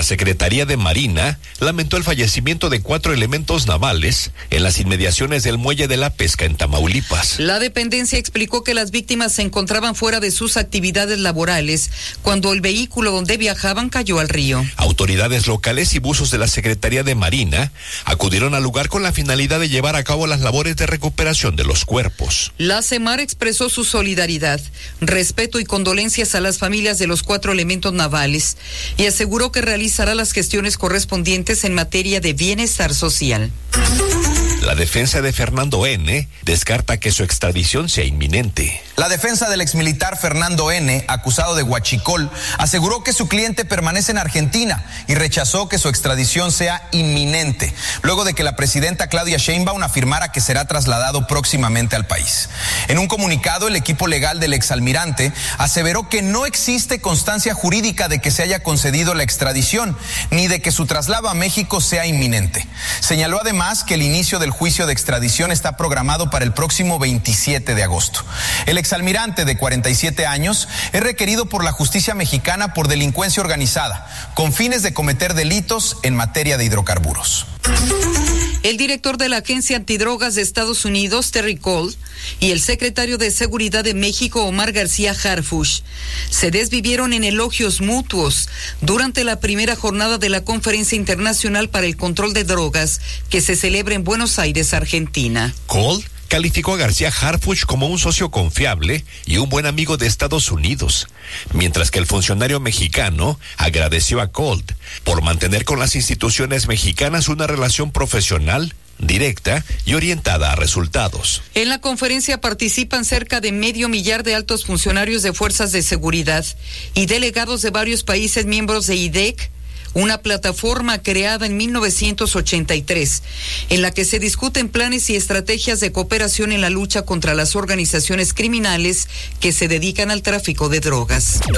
Secretaría de Marina lamentó el fallecimiento de 4 elementos navales en las inmediaciones del Muelle de la Pesca en Tamaulipas. La dependencia explicó que las víctimas se encontraban fuera de sus actividades laborales cuando el vehículo donde viajaban cayó al río. Autoridades locales y buzos de la Secretaría de Marina acudieron al lugar con la finalidad de llevar a cabo las labores de recuperación de los cuerpos. La SEMAR expresó su solidaridad, respeto y condolencias a las familias de los 4 elementos navales y aseguró que realizará las gestiones correspondientes en materia de bienestar social. La defensa de Fernando N. descarta que su extradición sea inminente. La defensa del exmilitar Fernando N., acusado de huachicol, aseguró que su cliente permanece en Argentina y rechazó que su extradición sea inminente, luego de que la presidenta Claudia Sheinbaum afirmara que será trasladado próximamente al país. En un comunicado, el equipo legal del exalmirante aseveró que no existe constancia jurídica de que se haya concedido la extradición, ni de que su traslado a México sea inminente. Señaló además que el inicio del juicio de extradición está programado para el próximo 27 de agosto. El exalmirante de 47 años es requerido por la justicia mexicana por delincuencia organizada, con fines de cometer delitos en materia de hidrocarburos. El director de la Agencia Antidrogas de Estados Unidos, Terry Cole, y el secretario de Seguridad de México, Omar García Harfuch, se desvivieron en elogios mutuos durante la primera jornada de la Conferencia Internacional para el Control de Drogas que se celebra en Buenos Aires, Argentina. Cole calificó a García Harfuch como un socio confiable y un buen amigo de Estados Unidos, mientras que el funcionario mexicano agradeció a Colt por mantener con las instituciones mexicanas una relación profesional, directa y orientada a resultados. En la conferencia participan cerca de 500,000 de altos funcionarios de fuerzas de seguridad y delegados de varios países miembros de IDEC, una plataforma creada en 1983, en la que se discuten planes y estrategias de cooperación en la lucha contra las organizaciones criminales que se dedican al tráfico de drogas.